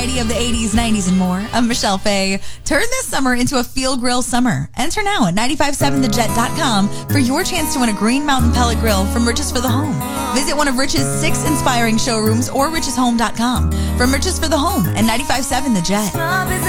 variety of the 80s, 90s, and more. I'm Michelle Faye. Turn this summer into a Feel Grill summer. Enter now at 957thejet.com for your chance to win a Green Mountain pellet grill from Riches for the Home. Visit one of Rich's 6 inspiring showrooms or richeshome.com. From Riches for the Home and 957 The Jet.